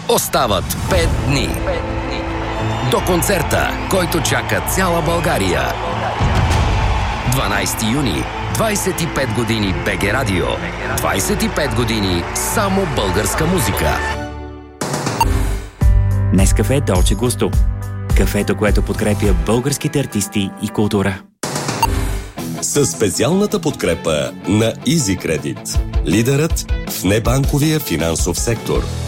Остават 5 дни до концерта, който чака цяла България. 12 юни, 25 години БГ Радио. 25 години само българска музика. Нескафе Долче Густо. Кафето, което подкрепя българските артисти и култура. Със специалната подкрепа на Easy Credit. Лидерът в небанковия финансов сектор.